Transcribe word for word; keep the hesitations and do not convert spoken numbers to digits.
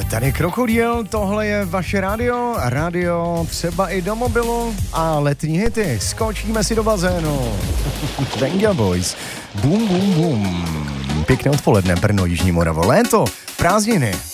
tady Krokodil, tohle je vaše rádio, rádio třeba i do mobilu a letní hity. Skočíme si do bazénu. Venga Boys. Bum, bum, bum. Pěkné odpoledne, Brno, Jižní Moravo. Léto, prázdniny.